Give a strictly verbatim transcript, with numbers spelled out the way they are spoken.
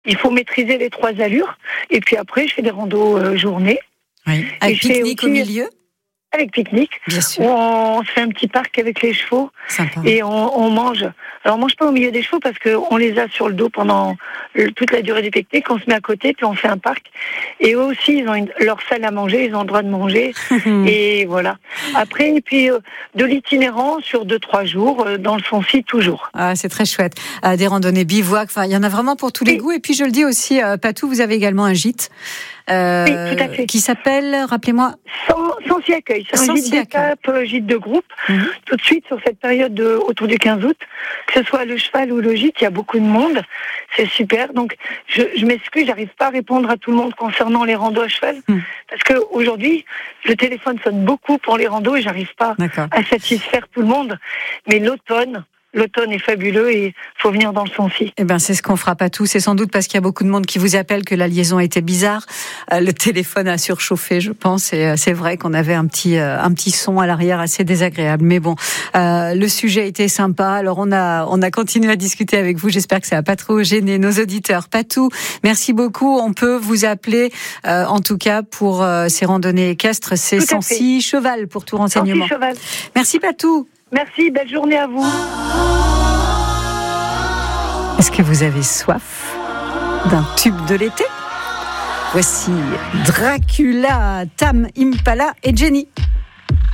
Il faut maîtriser les trois allures. Et puis après, je fais des randos euh, journée. Oui. Avec pique-nique au milieu. Avec pique-nique. Bien sûr. On se fait un petit parc avec les chevaux. Sympa. Et on, on mange. Alors on mange pas au milieu des chevaux parce qu'on les a sur le dos pendant le, toute la durée du pique-nique. On se met à côté puis on fait un parc. Et eux aussi, ils ont une, leur salle à manger. Ils ont le droit de manger. Et voilà. Après, et puis euh, de l'itinérant sur deux trois jours euh, dans le Sancy toujours. Ah, c'est très chouette. Euh, des randonnées bivouac. Enfin, il y en a vraiment pour tous les oui. goûts. Et puis je le dis aussi, euh, Patou, vous avez également un gîte. Euh, oui, tout à fait. Qui s'appelle, rappelez-moi, Sancy Accueil. C'est un gîte d'étape, gîte de groupe. Mm-hmm. Tout de suite, sur cette période de, autour du quinze août, que ce soit le cheval ou le gîte, il y a beaucoup de monde. C'est super. Donc, je, je m'excuse, j'arrive pas à répondre à tout le monde concernant les randos à cheval. Mm. Parce qu'aujourd'hui, le téléphone sonne beaucoup pour les randos et j'arrive pas D'accord. à satisfaire tout le monde. Mais l'automne, L'automne est fabuleux et il faut venir dans le Sancy. Eh ben, c'est ce qu'on fera pas tous. C'est sans doute parce qu'il y a beaucoup de monde qui vous appelle que la liaison était bizarre. Euh, le téléphone a surchauffé, je pense. Et euh, c'est vrai qu'on avait un petit, euh, un petit son à l'arrière assez désagréable. Mais bon, euh, le sujet était sympa. Alors, on a, on a continué à discuter avec vous. J'espère que ça n'a pas trop gêné nos auditeurs. Patou, merci beaucoup. On peut vous appeler, euh, en tout cas, pour euh, ces randonnées équestres. C'est Sancy Cheval pour tout renseignement. Sancy Cheval. Merci, Patou. Merci, belle journée à vous. Est-ce que vous avez soif d'un tube de l'été ? Voici Dracula, Tam Impala et Jenny.